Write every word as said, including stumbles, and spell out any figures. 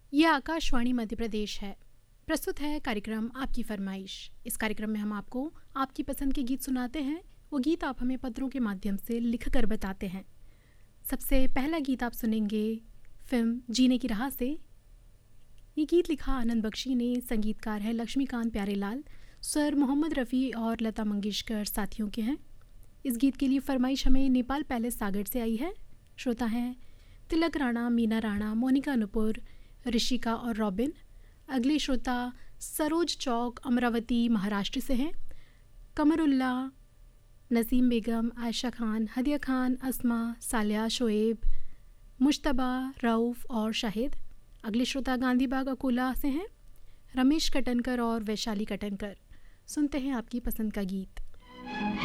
ये आकाशवाणी मध्य प्रदेश है। प्रस्तुत है कार्यक्रम आपकी फरमाइश। इस कार्यक्रम में हम आपको आपकी पसंद के गीत सुनाते हैं। वो गीत आप हमें पत्रों के माध्यम से लिख कर बताते हैं। सबसे पहला गीत आप सुनेंगे फिल्म जीने की राह से। ये गीत लिखा आनंद बख्शी ने, संगीतकार है लक्ष्मीकांत प्यारेलाल, स्वर मोहम्मद रफ़ी और लता मंगेशकर साथियों के हैं। इस गीत के लिए फरमाइश हमें नेपाल पैलेस सागर से आई है। श्रोता हैं तिलक राणा, मीना राणा, मोनिका नुपुर, ऋषिका और रॉबिन। अगले श्रोता सरोज चौक, अमरावती, महाराष्ट्र से हैं। कमरुल्ला, नसीम बेगम, आयशा खान, हदिया खान, अस्मा, सालिया, शोएब, मुश्तबा, रऊफ़ और शाहिद। अगले श्रोता गांधीबाग अकोला से हैं, रमेश कटनकर और वैशाली कटनकर। सुनते हैं आपकी पसंद का गीत।